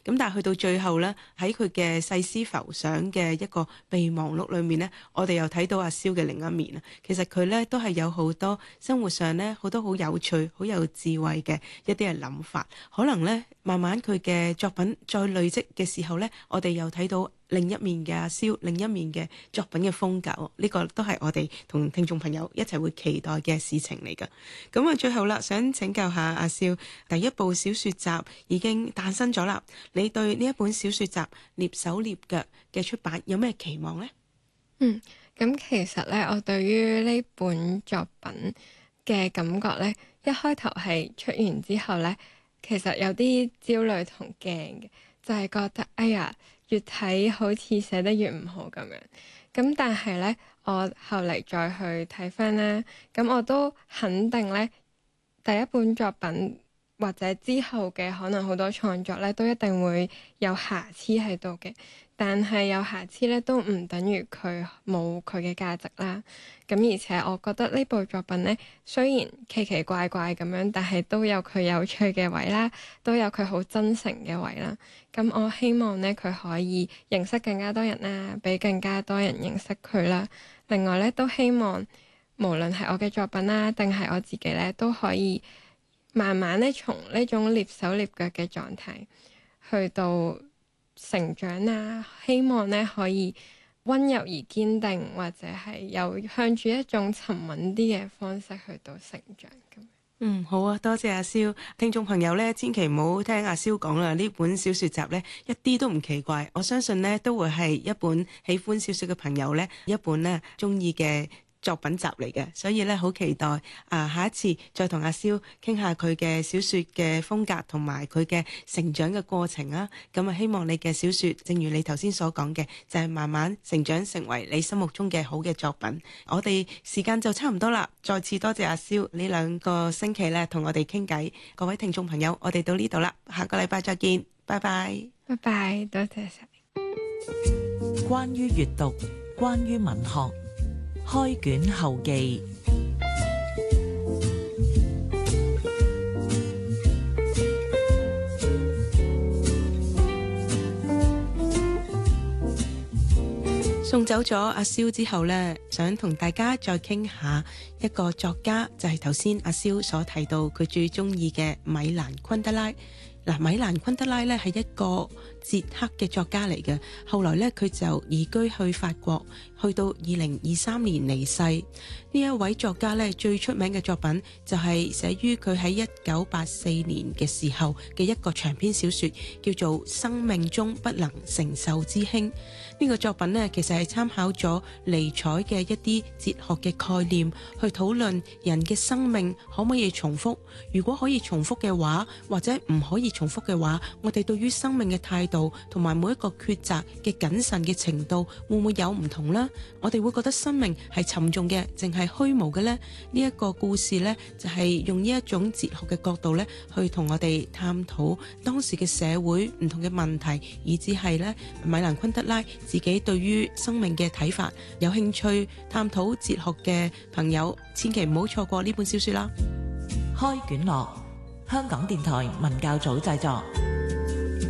咁但係去到最後咧，喺佢嘅細思浮想嘅一個備忘錄裏面咧，我哋又睇到阿蕭嘅另一面啊。其實佢咧都係有好多生活上咧好多好有趣、好有智慧嘅一啲嘅諗法。可能咧慢慢佢嘅作品再累積嘅時候咧，我哋又睇到另一面嘅阿蕭，另一面嘅作品嘅風格。呢個都係我哋同聽眾朋友一齊會期待嘅事情嚟㗎。咁啊，最後啦，想請教下阿蕭，第一部小說集已經誕生咗啦，你對呢一本小說集躡手躡腳嘅出版有咩期望呢？ 咁其實咧，我對於呢本作品嘅感覺咧，一開頭係出完之後咧，其實有啲焦慮同驚嘅，就係覺得哎呀，越睇好似寫得越唔好咁樣。咁但係咧，我後嚟再去睇翻啦，咁我都肯定咧，第一本作品或者之後嘅可能好多創作咧，都一定會有瑕疵喺度嘅。但係有瑕疵咧，都唔等於佢冇佢嘅價值啦。咁而且我覺得呢部作品咧，雖然奇奇怪怪咁樣，但係都有佢有趣嘅位啦，都有佢好真誠嘅位啦。咁我希望咧，佢可以認識更加多人啦，俾更加多人認識佢啦。另外咧，都希望無論係我嘅作品啦，定係我自己咧，都可以慢慢咧從呢種躡手躡腳嘅狀態去到成長啊，希望咧可以溫柔而堅定，或者係有向住一種沉穩啲嘅方式去到成長咁。 好啊，多謝阿蕭。聽眾朋友咧，千祈唔好聽阿蕭講啦，呢本小說集咧一啲都唔奇怪，我相信咧都會係一本喜歡小說嘅朋友咧一本咧中意嘅作品集嚟嘅，所以咧好期待下一次再同阿蕭傾下佢嘅小說嘅風格同埋佢嘅成長嘅過程啊。咁啊，希望你嘅小說正如你頭先所講嘅，就係慢慢成長成為你心目中嘅好嘅作品。我哋時間就差唔多啦，再次多謝阿蕭呢2個星期咧同我哋傾偈。各位聽眾朋友，我哋到呢度啦，下個禮拜再見，拜拜。 拜拜，多謝晒。 關於閱讀，關於文學，開卷後記。 送走咗阿蕭之後呢，想同大家再傾下一個作家，就係頭先阿蕭所提到佢最中意嘅米蘭昆德拉。米蘭昆德拉咧係一個捷克嘅作家嚟嘅，後來咧佢就移居去法國，去到2023年離世。呢一位作家咧最出名嘅作品就係寫於佢喺1984年嘅時候嘅一個長篇小說，叫做《生命中不能承受之輕》。呢個作品呢，其實係參考咗尼采嘅一啲哲學嘅概念，去討論人嘅生命可唔可以重複？如果可以重複嘅話，或者唔可以重複嘅話，我哋對於生命嘅態度同埋每一個抉擇嘅謹慎嘅程度，會唔會有唔同呢？我哋會覺得生命係沉重嘅，淨係虛無嘅呢？呢一個故事呢，就係用呢一種哲學嘅角度呢，去同我哋探討當時嘅社會唔同嘅問題，以至係呢米蘭昆德拉自己對於生命嘅睇法。有興趣探討哲學嘅朋友，千祈唔好錯過呢本小說啦。 開卷樂，香港電台文教組製作。